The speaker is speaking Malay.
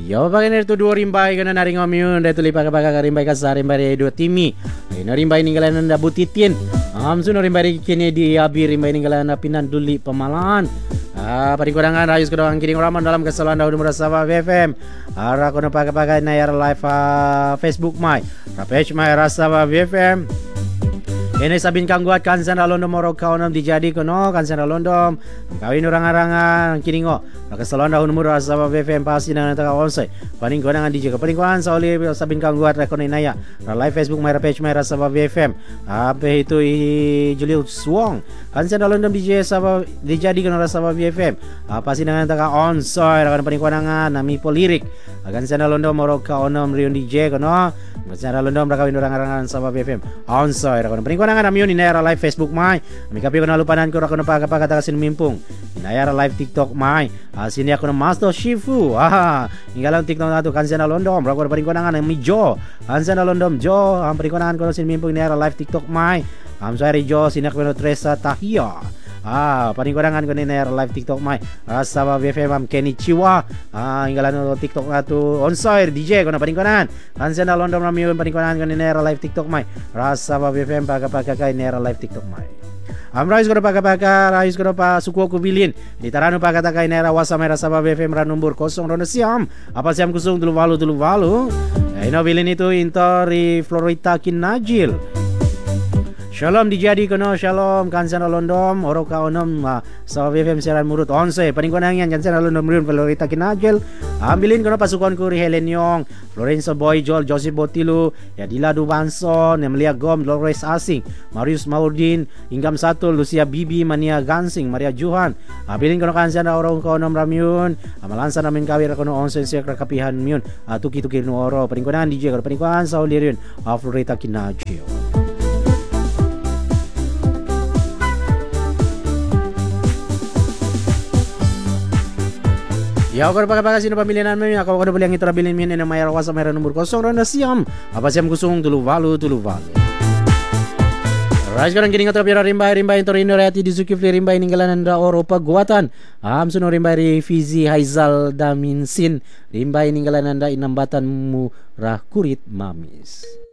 Yo pakai ner tu dua rimbai kana nari ngomyun da tuli pakai rimbai kasar rimbai dua timi. Ina rimbai ninggalan anda butitin. Amsu no rimbai kini di abi rimbai ninggalan pinan duli pemalan. Paling kurangan rayus kedong kiring raman dalam kesalahan dahulu merasa BFM. Ara kono pakai nayar live Facebook mai. Page mai rasa BFM. Ini sabin kang guat kansan alondom moro kaonam dijadi kono kansan alondom kawin orang-orangan kiringo kesalon dahun muro asaba BFM pasti dengan taka onsai paling konangan DJ paling konan sauli sabin kang guat rekon inaya live Facebook my page my asaba BFM apa itu Julius Wong kansan alondom DJ asaba dijadi kono asaba BFM pasti dengan taka onsai rekon paling konangan nami polirik kansan alondom moro kaonam rion DJ kono kansan alondom rakawin orang-orangan asaba BFM onsai rekon paling nangan amyon inayara live Facebook mai ami kapi kono lupanan ko rakono paga sin mimpung inayara live TikTok mai sini ako na Master Shifu ingalang TikTok nato kansen alondom rakono paring ko nangan mi Jo kansen alondom Jo am paring ko nangan kono sin mimpung inayara live TikTok mai am sorry Jo sini ako no Teresa Tahia paring ko nangan kono inayara live TikTok mai rasa BFM am Kenny Chiwa ingalang no TikTok nato onside DJ kono paring ko nangan kansen alondom ramiyon paring ko nangan kono inayara live TikTok mai rasa BFM paga nera live TikTok mai. Amrais kono paga rais kono pa suku ko bilin. Di tarano paga kay nera wasa mera sabab BFM ranumbur kosong rono siam. Apa siam kusung dulu walu. Ino bilin itu intori Florita Kinajil. Shalom dijadi kono shalom kansan alondom oroka onom sa BFM seran murut onse paling ko nangyan kansan alondom rion Florita Kinajil ambilin kono pasukan ko ri Helen Yong Lorenzo Boy Joel Joseph Botilu ya Dila Dubanson Emilia Gom Dolores Asing Marius Maudin Ingam Satu Lucia Bibi Mania Gansing Maria Juhan ambilin kono kansan orong ko onom ramyun amalansa namin kawir kono onse siya kapihan myun tuki no oro paling ko nangyan DJ kono paling ko ansa ulirion Florita Kinajil. Ya ako pakai sino pamilya namin ako boleh yang itrabilin min na may arawa sa mayroon number kosong ron na siyam apa siyam kusung tulu valu Rais karang kini ngatur biara rimbai Torino Reati di Zulkifli rimbai ninggalan anda oro paguatan suno rimbai Fizi Haizal Daminsin rimbai ninggalan anda inambatan murah kurit mamis.